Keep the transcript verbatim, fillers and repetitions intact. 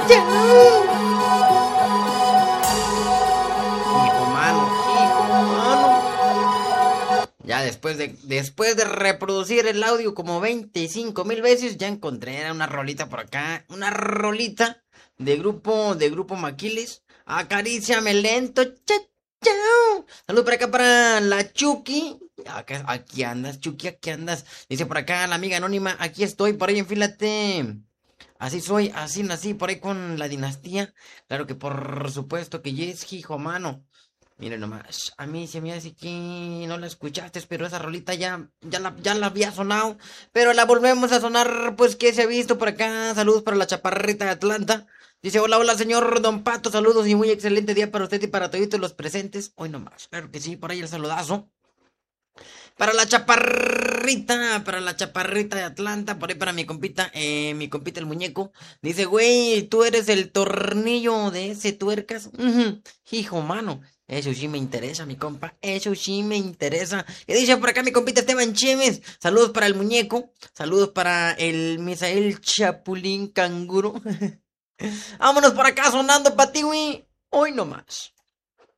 chau. Hijo mano, hijo mano. Ya después de, después de reproducir el audio como veinticinco mil veces, ya encontré una rolita por acá. Una rolita de grupo, de grupo Maquiles. Acaríciame lento, chau, chau. Salud por acá para la Chucky. Acá, aquí andas, Chucky, aquí andas. Dice por acá la amiga anónima, aquí estoy, por ahí enfílate. Así soy, así nací, por ahí con la dinastía. Claro que por supuesto que yes, hijo mano. Miren nomás, a mí se me hace que no la escuchaste, pero esa rolita ya, ya la, ya la había sonado. Pero la volvemos a sonar, pues que se ha visto por acá. Saludos para la chaparrita de Atlanta. Dice, hola, hola, señor Don Pato, saludos y muy excelente día para usted y para todos los presentes. Hoy nomás, claro que sí, por ahí el saludazo. Para la chaparrita, para la chaparrita de Atlanta, por ahí para mi compita, eh, mi compita el muñeco. Dice, güey, tú eres el tornillo de ese tuercas. Ujú, hijo, mano. Eso sí me interesa, mi compa. Eso sí me interesa. Y dice por acá mi compita Esteban Chemes. Saludos para el muñeco. Saludos para el Misael Chapulín Canguro. Vámonos por acá sonando para ti, güey. Hoy nomás.